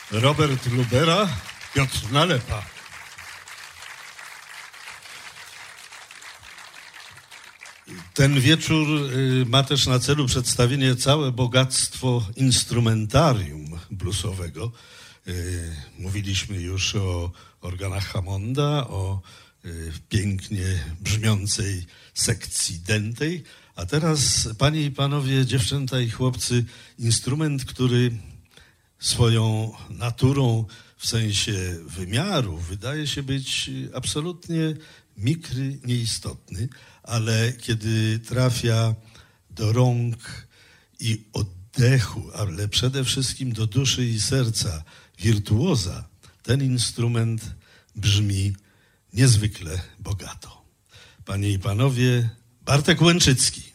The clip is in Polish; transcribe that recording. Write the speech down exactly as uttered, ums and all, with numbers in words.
Robert Lubera, Piotr Nalepa. Ten wieczór ma też na celu przedstawienie całe bogactwo instrumentarium bluesowego. Mówiliśmy już o organach Hammonda, o pięknie brzmiącej sekcji dętej, a teraz, panie i panowie, dziewczęta i chłopcy, instrument, który swoją naturą w sensie wymiaru wydaje się być absolutnie mikry, nieistotny, ale kiedy trafia do rąk i oddechu, ale przede wszystkim do duszy i serca wirtuoza, ten instrument brzmi niezwykle bogato. Panie i panowie, Bartek Łęczycki.